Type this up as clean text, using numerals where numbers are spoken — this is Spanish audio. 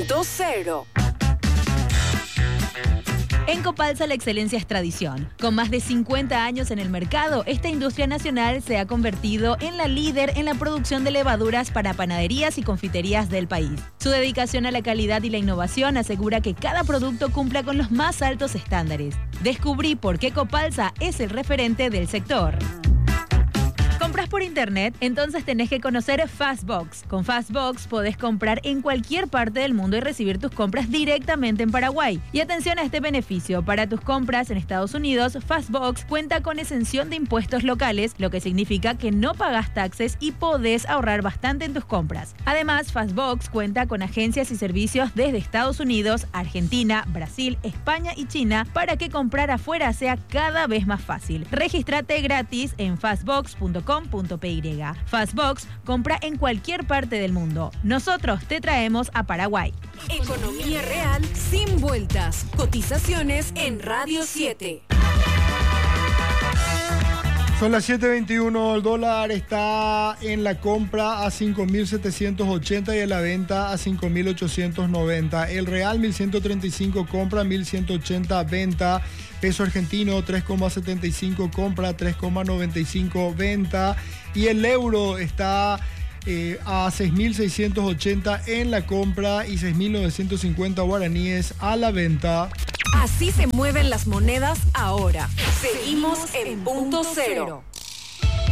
Punto Cero. En Copalsa la excelencia es tradición. Con más de 50 años en el mercado, esta industria nacional se ha convertido en la líder en la producción de levaduras para panaderías y confiterías del país. Su dedicación a la calidad y la innovación asegura que cada producto cumpla con los más altos estándares. Descubrí por qué Copalsa es el referente del sector. ¿Compras por internet? Entonces tenés que conocer Fastbox. Con Fastbox podés comprar en cualquier parte del mundo y recibir tus compras directamente en Paraguay. Y atención a este beneficio, para tus compras en Estados Unidos, Fastbox cuenta con exención de impuestos locales, lo que significa que no pagás taxes y podés ahorrar bastante en tus compras. Además, Fastbox cuenta con agencias y servicios desde Estados Unidos, Argentina, Brasil, España y China para que comprar afuera sea cada vez más fácil. Regístrate gratis en fastbox.com.py. Fastbox compra en cualquier parte del mundo. Nosotros te traemos a Paraguay. Economía real sin vueltas. Cotizaciones en Radio 7. Son las 7:21, el dólar está en la compra a 5.780 y en la venta a 5.890. El real 1.135 compra, 1.180 venta. Peso argentino 3,75 compra, 3,95 venta. Y el euro está a 6.680 en la compra y 6.950 guaraníes a la venta. Así se mueven las monedas ahora. Seguimos en Punto Cero.